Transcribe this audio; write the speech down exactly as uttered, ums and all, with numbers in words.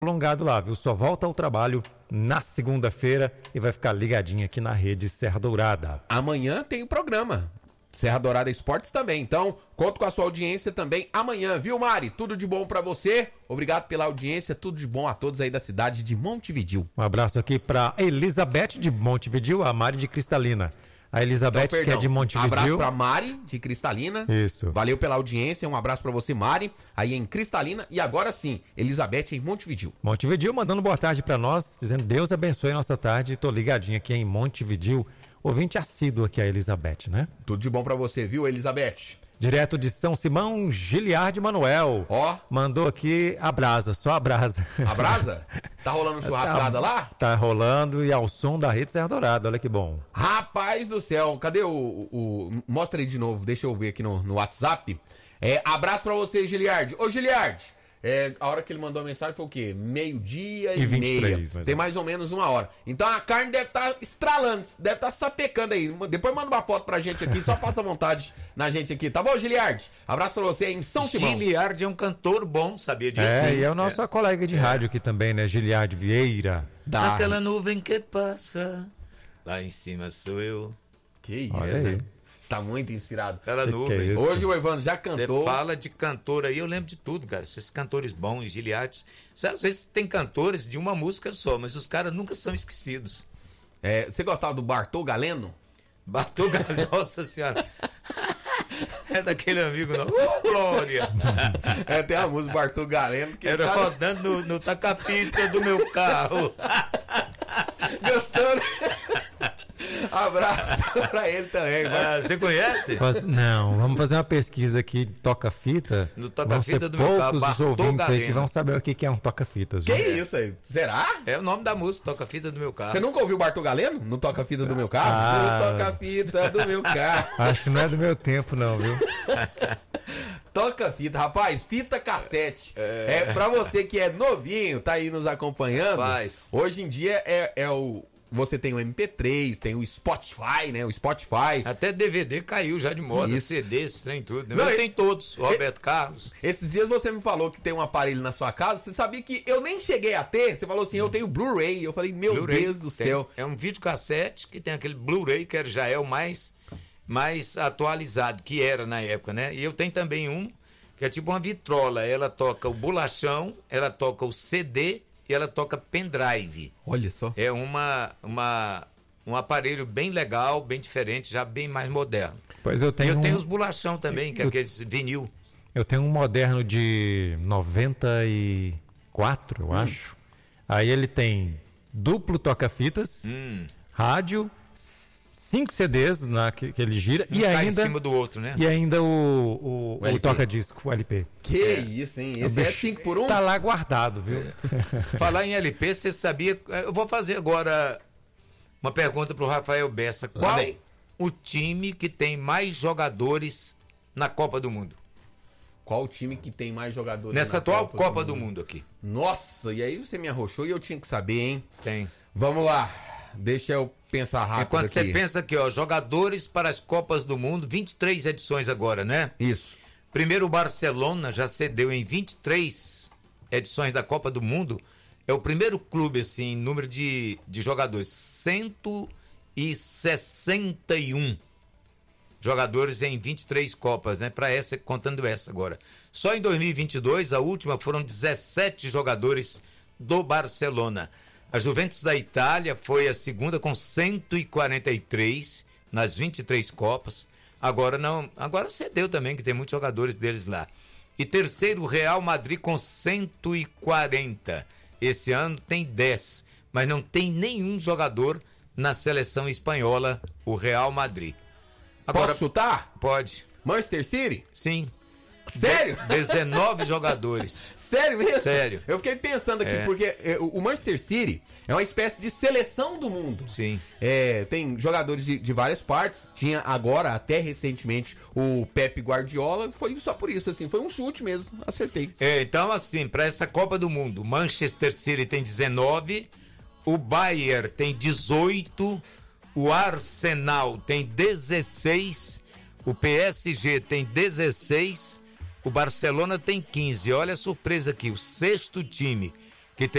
prolongado lá, viu? Só volta ao trabalho na segunda-feira e vai ficar ligadinho aqui na Rede Serra Dourada. Amanhã tem o programa Serra Dourada Esportes também, então conto com a sua audiência também amanhã, viu, Mari? Tudo de bom pra você, obrigado pela audiência, tudo de bom a todos aí da cidade de Montevidéu. Um abraço aqui pra Elizabeth de Montevidéu, a Mari de Cristalina. A Elizabeth, então, que é de Montevidéu. Um abraço pra Mari, de Cristalina. Isso. Valeu pela audiência, um abraço pra você, Mari, aí em Cristalina. E agora sim, Elizabeth em Montevidéu. Montevidéu mandando boa tarde pra nós, dizendo Deus abençoe a nossa tarde. Tô ligadinho aqui em Montevidéu. Ouvinte assíduo aqui a Elizabeth, né? Tudo de bom pra você, viu, Elizabeth? Direto de São Simão, Giliard Manuel. Ó. Mandou aqui a brasa, só a brasa. A brasa? Tá rolando churrascada tá, lá? Tá rolando e ao som da Rede Serra Dourada, olha que bom. Rapaz do céu, cadê o... o, o mostra aí de novo, deixa eu ver aqui no, no WhatsApp. É, abraço pra você, Giliard. Ô, Giliard, é, a hora que ele mandou a mensagem foi o quê? Meio-dia e, e vinte e três, meia. Tem mais ou menos uma hora. Então a carne deve estar tá estralando, deve estar tá sapecando aí. Depois manda uma foto pra gente aqui, só faça vontade na gente aqui. Tá bom, Giliard? Abraço pra você em São Simão. Giliard é um cantor bom, sabia disso? É, e é o nosso é. colega de rádio aqui também, né? Giliard Vieira. Da... Aquela nuvem que passa, lá em cima sou eu. Que isso, olha aí. Tá muito inspirado. Pela nuvem. É hoje o Evandro já cantou. Você fala de cantor aí, eu lembro de tudo, cara. Esses cantores bons, Giliardes. Às vezes tem cantores de uma música só, mas os caras nunca são esquecidos. É, você gostava do Bartô Galeno? Bartô Galeno, nossa senhora. É daquele amigo, não. Ô, Glória! É, tem a música Bartô Galeno. Que era cada... rodando no, no taca-fita do meu carro. Gostando? Abraço pra ele também. Ah, você conhece? Faz, não, vamos fazer uma pesquisa aqui de toca-fita. No toca-fita do meu carro. Poucos os ouvintes aí que vão saber o que é um toca-fitas. Que viu? Isso aí? Será? É o nome da música, toca-fita do meu carro. Você nunca ouviu o Bartô Galeno? No toca-fita do meu carro? Ah, no toca-fita do meu carro. Acho que não é do meu tempo não, viu? Toca-fita, rapaz, fita cassete. É. é pra você que é novinho, tá aí nos acompanhando. Rapaz. Hoje em dia é, é o... Você tem o M P três, tem o Spotify, né? O Spotify. Até D V D caiu já de moda, isso. C D, esse trem tudo. Não, eu tenho todos, o Roberto e, Carlos. Esses dias você me falou que tem um aparelho na sua casa, você sabia que eu nem cheguei a ter? Você falou assim, eu tenho Blu-ray. Eu falei, meu Deus do céu. Tem, é um videocassete que tem aquele Blu-ray, que já é o mais, mais atualizado, que era na época, né? E eu tenho também um, que é tipo uma vitrola. Ela toca o bolachão, ela toca o C D... e ela toca pendrive. Olha só. É uma, uma, um aparelho bem legal, bem diferente, já bem mais moderno. Pois eu tenho. E eu um... tenho os bolachão também, que é aqueles vinil. Eu tenho um moderno de noventa e quatro, eu hum. acho. Aí ele tem duplo toca-fitas, hum. rádio, cinco C Ds na, que, que ele gira um e ainda em cima do outro, né? E ainda o, o, o, o toca-disco, o L P. Que é. isso, hein? Esse é cinco por um? Tá lá guardado, viu? É. Falar em L P, você sabia... Eu vou fazer agora uma pergunta pro Rafael Bessa. Qual o time que tem mais jogadores na Copa do Mundo? Qual o time que tem mais jogadores nessa na atual Copa, Copa do, do mundo? Mundo aqui? Nossa, e aí você me arrochou e eu tinha que saber, hein? Tem. Vamos lá. Deixa eu pensar rápido Enquanto aqui. você pensa aqui, ó, jogadores para as Copas do Mundo, vinte e três edições agora, né? Isso. Primeiro o Barcelona já cedeu em vinte e três edições da Copa do Mundo. É o primeiro clube, assim, em número de, de jogadores. cento e sessenta e um jogadores em vinte e três Copas, né? Para essa, contando essa agora. Só em dois mil e vinte e dois, a última, foram dezessete jogadores do Barcelona. A Juventus da Itália foi a segunda com cento e quarenta e três nas vinte e três Copas. Agora não, agora cedeu também, que tem muitos jogadores deles lá. E terceiro, o Real Madrid com cento e quarenta. Esse ano tem dez, mas não tem nenhum jogador na seleção espanhola, o Real Madrid. Agora, posso chutar? Pode. Manchester City? Sim. Sério? De- dezenove jogadores. Sério mesmo? Sério. Eu fiquei pensando aqui, É. porque é, o Manchester City é uma espécie de seleção do mundo. Sim. É, tem jogadores de, de várias partes. Tinha agora, até recentemente, o Pep Guardiola. Foi só por isso, assim. Foi um chute mesmo. Acertei. É, então, assim, para essa Copa do Mundo, Manchester City tem dezenove, o Bayern tem dezoito, o Arsenal tem dezesseis, o P S G tem dezesseis, o Barcelona tem quinze. Olha a surpresa aqui, o sexto time